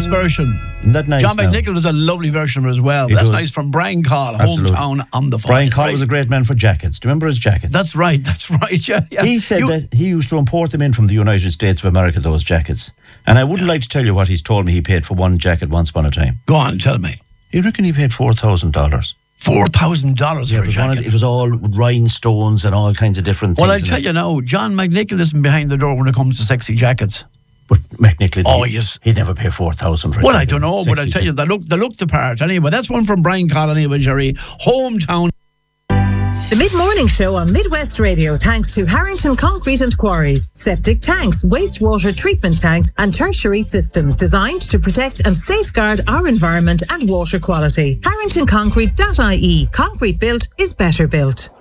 version. Isn't that nice? John now? McNichol does a lovely version of it as well. He That's does. nice from Brian Call, Absolutely. Hometown on the Phone. Brian Call Right. was a great man for jackets. Do you remember his jackets? That's right. Yeah. He said that he used to import them in from the United States of America, those jackets. And I wouldn't like to tell you what he's told me he paid for one jacket once upon a time. Go on, tell me. You reckon he paid $4,000? $4,000 for a jacket. It was all rhinestones and all kinds of different things. Well, I tell you now, John McNichol isn't behind the door when it comes to sexy jackets. But McNichol, yes. he'd never pay $4,000 for it. Well, I don't know, but I tell you, they look the part. Anyway, that's one from Brian Call anyway, Jerry. Hometown. The Mid-Morning Show on Midwest Radio, thanks to Harrington Concrete and Quarries. Septic tanks, wastewater treatment tanks and tertiary systems designed to protect and safeguard our environment and water quality. HarringtonConcrete.ie. Concrete built is better built.